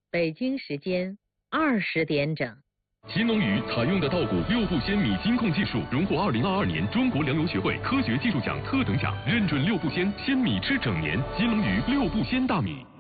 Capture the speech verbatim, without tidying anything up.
北京时间二十点整。 金龙鱼采用的稻谷六步鲜米金控技术，荣获二零二二年中国粮油学会科学技术奖特等奖，认准六步鲜，鲜米吃整年。金龙鱼六步鲜大米。